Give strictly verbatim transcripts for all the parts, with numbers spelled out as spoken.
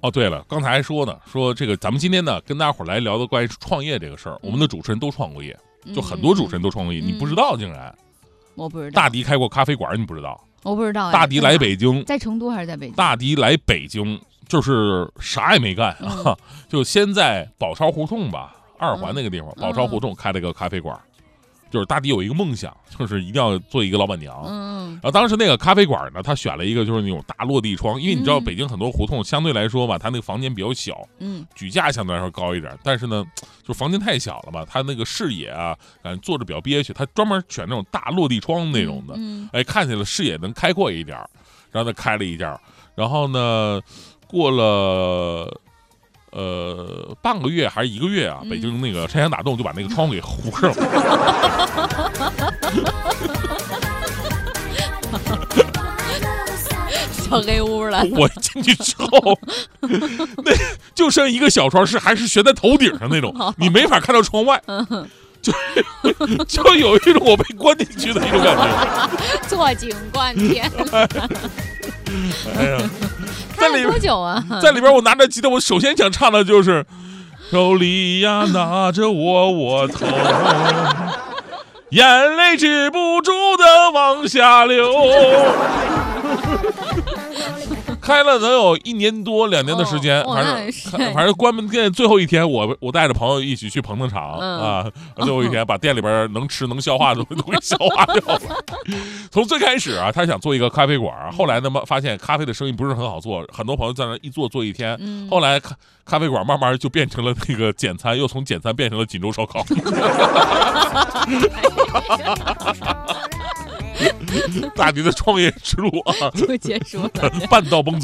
哦，对了，刚才还说呢，说这个咱们今天呢跟大伙儿来聊的关于创业这个事儿，我们的主持人都创过业，就很多主持人都创过业，你不知道竟然？ 我不知道。 大迪开过咖啡馆，你不知道？ 我不知道。 大迪来北京， 在成都还是在北京？ 大迪来北京就是啥也没干啊，就先在宝钞胡同吧，二环那个地方，宝钞胡同开了个咖啡馆。就是大迪有一个梦想，就是一定要做一个老板娘。嗯，然后当时那个咖啡馆呢，他选了一个就是那种大落地窗，因为你知道北京很多胡同相对来说吧，它那个房间比较小，嗯，举架相对来说高一点，但是呢，就房间太小了吧，它那个视野啊，感觉坐着比较憋屈，他专门选那种大落地窗那种的，嗯，哎，看起来视野能开阔一点，然后他开了一家，然后呢，过了。呃，半个月还是一个月啊？北京那个拆墙打洞就把那个窗户给糊上了。 小黑屋了。 我进去之后，那就剩一个小窗，是还是悬在头顶上那种，你没法看到窗外。就就有一种我被关进去的一种感觉。 坐井观天。 哎呀。 开了多久啊？ 在里边我拿着吉他，我首先想唱的就是手里呀拿着窝窝头，眼泪止不住的往下流。开了能有一年多两年的时间， 哦、 反正反正关门店最后一天，我我带着朋友一起去捧捧场、嗯、啊，最后一天把店里边能吃能消化的东西都给消化掉了。从最开始啊，他想做一个咖啡馆，后来呢发现咖啡的生意不是很好做，很多朋友在那一做做一天，嗯、后来咖咖啡馆慢慢就变成了那个简餐，又从简餐变成了锦州烧烤。大迪的创业之路啊， 就结束了， 半道崩殂。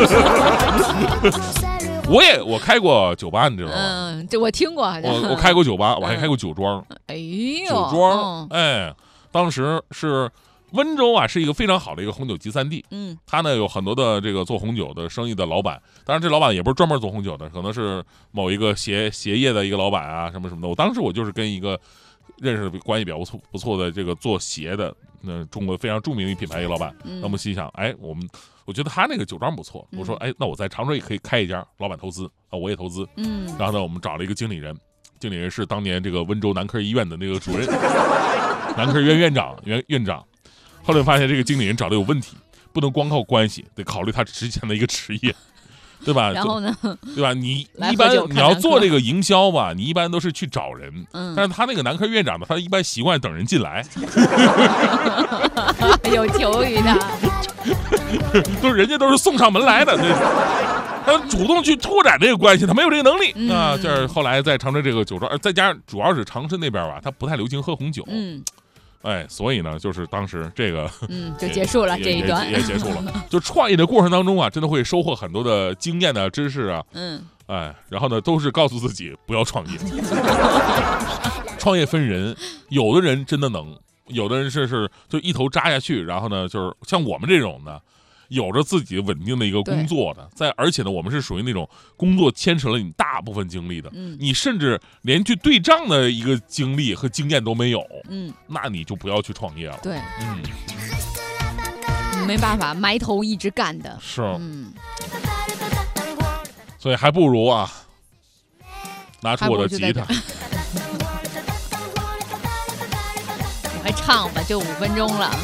我也我开过酒吧，你知道吗？ 嗯，这我听过。 我我开过酒吧，我还开过酒庄。 哎呦， 酒庄，哎，当时是温州啊，是一个非常好的一个红酒集散地。嗯，他呢有很多的这个做红酒的生意的老板，当然这老板也不是专门做红酒的，可能是某一个鞋鞋业的一个老板啊，什么什么的。我当时我就是跟一个认识的关系比较不错不错的这个做鞋的。那中国非常著名的品牌一个老板，那我们心想，哎，我们我觉得他那个酒庄不错，我说，哎，那我在常州也可以开一家，老板投资啊，我也投资，嗯，然后呢，我们找了一个经理人，经理人是当年这个温州男科医院的那个主任，男科医院院长院院长，后来发现这个经理人找的有问题，不能光靠关系，得考虑他之前的一个职业。对吧？ 然后呢？ 对吧？你一般你要做这个营销吧，你一般都是去找人，嗯，但是他那个男科院长呢，他一般习惯等人进来， 有求于他， 都是人家都是送上门来的，对，他主动去拓展这个关系，他没有这个能力、嗯、啊。就是后来在长春这个酒庄，再加上主要是长春那边吧，他不太流行喝红酒，嗯。哎，所以呢，就是当时这个， 嗯，就结束了这一段， 也, 也, 也结束了。就创业的过程当中啊，真的会收获很多的经验的知识啊，嗯，哎，然后呢，都是告诉自己不要创业。创业分人，有的人真的能，有的人是是就一头扎下去，然后呢，就是像我们这种的。有着自己稳定的一个工作的，在而且呢，我们是属于那种工作牵扯了你大部分精力的，嗯，你甚至连去对账的一个经历和经验都没有，嗯，那你就不要去创业了。 对，嗯，没办法，埋头一直干的， 是，嗯，所以还不如啊，拿出我的吉他， 我还唱吧，就五分钟了。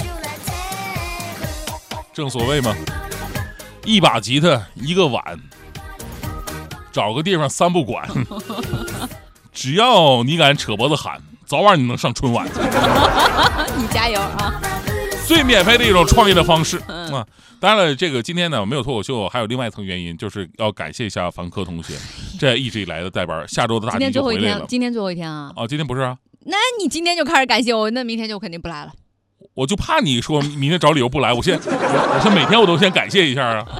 正所谓嘛，一把吉他一个碗，找个地方三不管，只要你敢扯脖子喊，早晚你能上春晚。 你加油啊！ 最免费的一种创业的方式、嗯、啊！当然了，这个今天呢没有脱口秀，还有另外一层原因，就是要感谢一下凡科同学，这一直以来的带班，下周的大迪就回来了。 今天最后一天啊！ 哦，今天不是啊？ 那你今天就开始感谢我，那明天就肯定不来了。 我就怕你说明天找理由不来，我先我我先每天我都先感谢一下啊。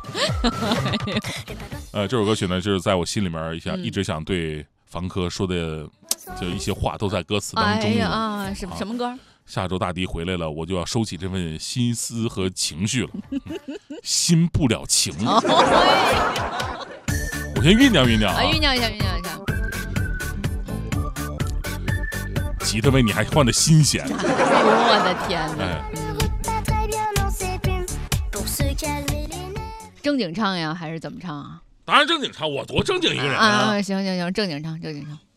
呃，这首歌曲呢，就是在我心里面一下、嗯、一直想对凡科说的，就一些话都在歌词当中。 哎呀啊，什么什么歌？ 下周大迪回来了，我就要收起这份心思和情绪了，心不了情。我先酝酿酝酿啊， 酝酿一下，酝酿一下。 吉他为你还换的新鲜，哎呦我的天哪！哎、正经唱呀，还是怎么唱啊？ 当然正经唱，我多正经一个人啊！ 啊，行行行，正经唱，正经唱。